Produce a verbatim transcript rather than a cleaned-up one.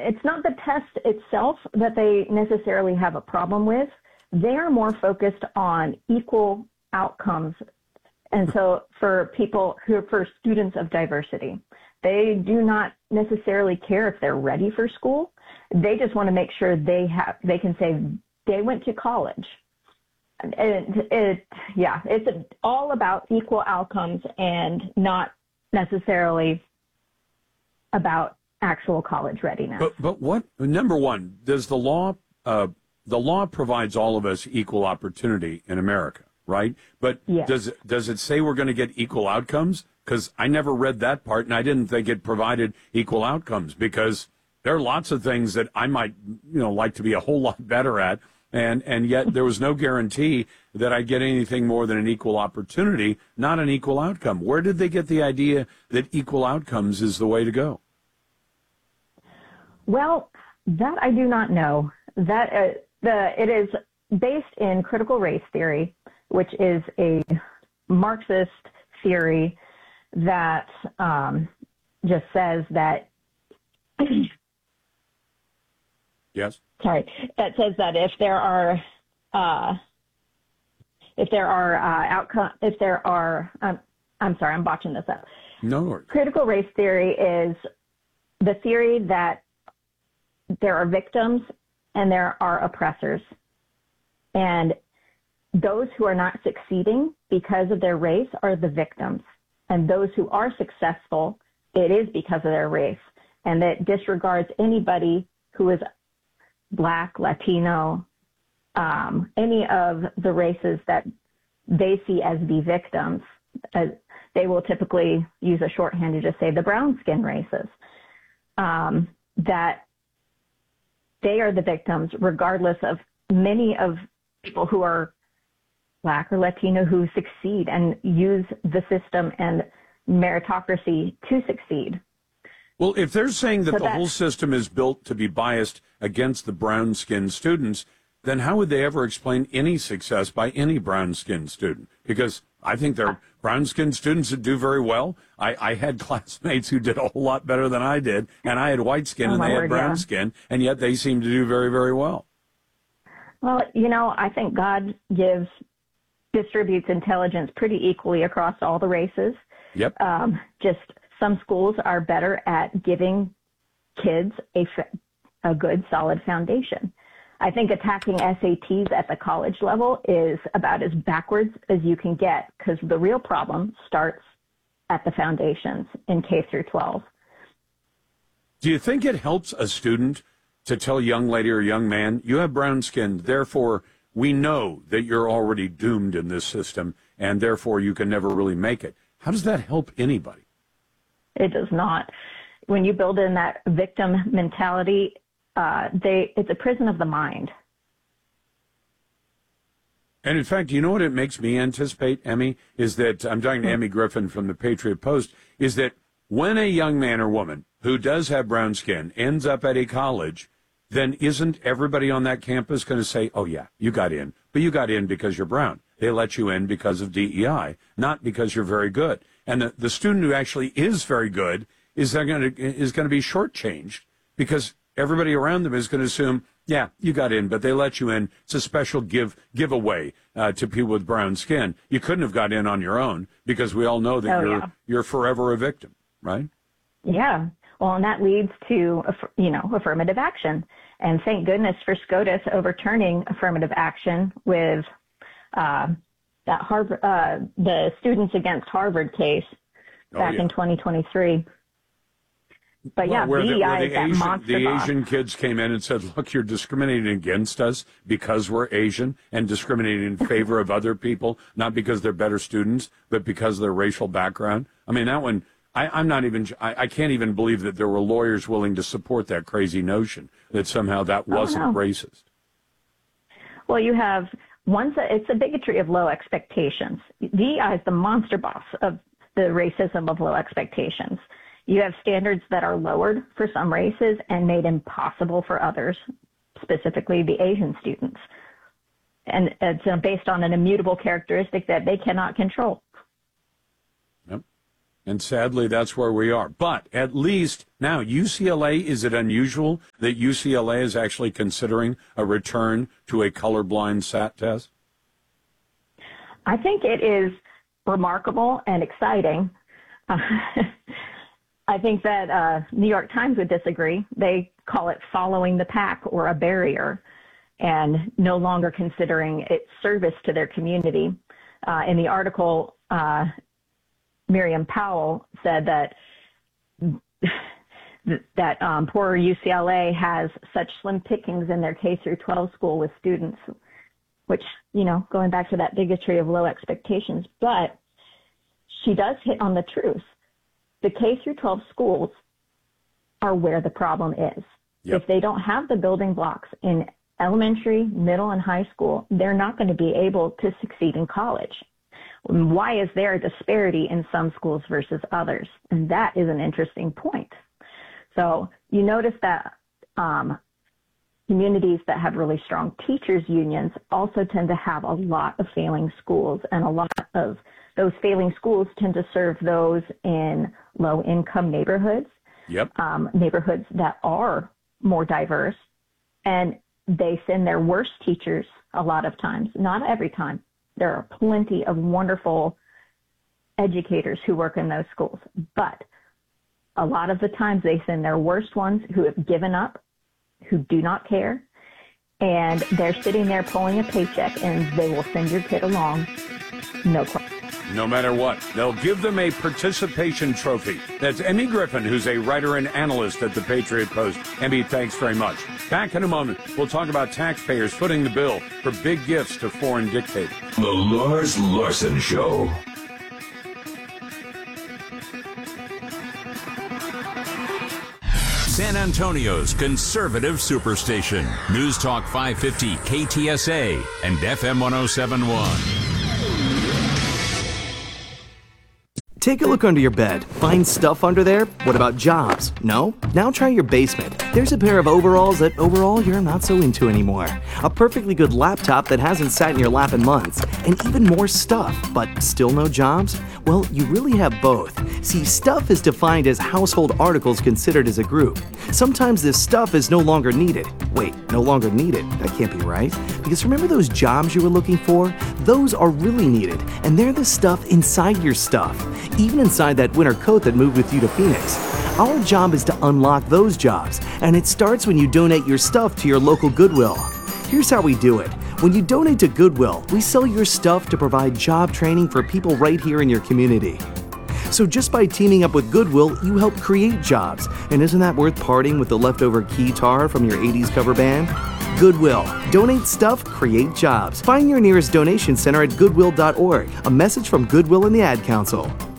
it's not the test itself that they necessarily have a problem with. They are more focused on equal outcomes. And so for people who are, for students of diversity, they do not necessarily care if they're ready for school. They just want to make sure they have, they can say they went to college. It, it, yeah, it's all about equal outcomes and not necessarily about actual college readiness. But, but what, number one, does the law, uh, the law provides all of us equal opportunity in America, right? But yes. does, does it say we're going to get equal outcomes? Because I never read that part, and I didn't think it provided equal outcomes, because there are lots of things that I might, you know, like to be a whole lot better at, and, and yet there was no guarantee that I'd get anything more than an equal opportunity, not an equal outcome. Where did they get the idea that equal outcomes is the way to go? Well, that I do not know. That uh, the it is based in critical race theory, which is a Marxist theory that um, just says that. Yes. Sorry, that says that if there are uh, if there are uh, outcome if there are um, I'm sorry, I'm botching this up. No worries. Critical race theory is the theory that there are victims and there are oppressors, and those who are not succeeding because of their race are the victims, and those who are successful, it is because of their race, and that disregards anybody who is Black, Latino, um, any of the races that they see as the victims. Uh, they will typically use a shorthand to just say the brown skin races, um, that they are the victims regardless of many of people who are Black or Latino who succeed and use the system and meritocracy to succeed. Well, if they're saying that so the whole system is built to be biased against the brown-skinned students, then how would they ever explain any success by any brown-skinned student? Because I think there are brown-skinned students that do very well. I, I had classmates who did a whole lot better than I did, and I had white skin oh, and they word, had brown yeah. skin, and yet they seem to do very, very well. Well, you know, I think God gives, distributes intelligence pretty equally across all the races. Yep. Um, just some schools are better at giving kids a, a good, solid foundation. I think attacking S A Ts at the college level is about as backwards as you can get, because the real problem starts at the foundations in K through twelve. Do you think it helps a student to tell a young lady or young man, you have brown skin, therefore we know that you're already doomed in this system, and therefore you can never really make it? How does that help anybody? It does not. When you build in that victim mentality, uh, they it's a prison of the mind. And in fact, you know what it makes me anticipate, Emmy, is that, I'm talking to Emmy Griffin from the Patriot Post, is that when a young man or woman who does have brown skin ends up at a college, then isn't everybody on that campus going to say, oh yeah, you got in, but you got in because you're brown. They let you in because of D E I, not because you're very good. And the, the student who actually is very good is going to is going to be shortchanged because everybody around them is going to assume, yeah, you got in, but they let you in. It's a special give giveaway uh, to people with brown skin. You couldn't have got in on your own, because we all know that oh, you're yeah. you're forever a victim, right? Yeah. Well, and that leads to, you know, affirmative action. And thank goodness for SCOTUS overturning affirmative action with uh, that Harvard, uh, the Students Against Harvard case back oh, yeah. in twenty twenty-three. But well, yeah, where the, D E I where the is that Asian, monster the boss. Asian kids came in and said, look, you're discriminating against us because we're Asian, and discriminating in favor of other people, not because they're better students, but because of their racial background. I mean, that one, I, I'm not even, I, I can't even believe that there were lawyers willing to support that crazy notion that somehow that wasn't oh, no. racist. Well, you have, once a, it's a bigotry of low expectations. D E I is the monster boss of the racism of low expectations. You have standards that are lowered for some races and made impossible for others, specifically the Asian students. And it's based on an immutable characteristic that they cannot control. Yep. And sadly, that's where we are. But at least now, U C L A, is it unusual that U C L A is actually considering a return to a colorblind S A T test? I think it is remarkable and exciting. Uh, I think that uh, New York Times would disagree. They call it following the pack or a barrier, and no longer considering its service to their community. Uh, in the article, uh, Miriam Powell said that that um, poor U C L A has such slim pickings in their K through twelve school with students, which, you know, going back to that bigotry of low expectations. But she does hit on the truth. The K through twelve schools are where the problem is. Yep. If they don't have the building blocks in elementary, middle, and high school, they're not going to be able to succeed in college. Why is there a disparity in some schools versus others? And that is an interesting point. So you notice that um, communities that have really strong teachers unions also tend to have a lot of failing schools, and a lot of those failing schools tend to serve those in low-income neighborhoods, yep. um, neighborhoods that are more diverse, and they send their worst teachers a lot of times, not every time. There are plenty of wonderful educators who work in those schools, but a lot of the times they send their worst ones who have given up, who do not care, and they're sitting there pulling a paycheck, and they will send your kid along, no question. No matter what, they'll give them a participation trophy. That's Emmy Griffin, who's a writer and analyst at the Patriot Post. Emmy, thanks very much. Back in a moment, we'll talk about taxpayers footing the bill for big gifts to foreign dictators. The Lars Larson Show. San Antonio's conservative superstation. News Talk five fifty K T S A and F M one oh seven point one. Take a look under your bed. Find stuff under there? What about jobs? No? Now try your basement. There's a pair of overalls that overall you're not so into anymore. A perfectly good laptop that hasn't sat in your lap in months. And even more stuff, but still no jobs? Well, you really have both. See, stuff is defined as household articles considered as a group. Sometimes this stuff is no longer needed. Wait, no longer needed? That can't be right. Because remember those jobs you were looking for? Those are really needed, and they're the stuff inside your stuff. Even inside that winter coat that moved with you to Phoenix. Our job is to unlock those jobs, and it starts when you donate your stuff to your local Goodwill. Here's how we do it. When you donate to Goodwill, we sell your stuff to provide job training for people right here in your community. So just by teaming up with Goodwill, you help create jobs. And isn't that worth parting with the leftover keytar from your eighties cover band? Goodwill. Donate stuff, create jobs. Find your nearest donation center at goodwill dot org. A message from Goodwill and the Ad Council.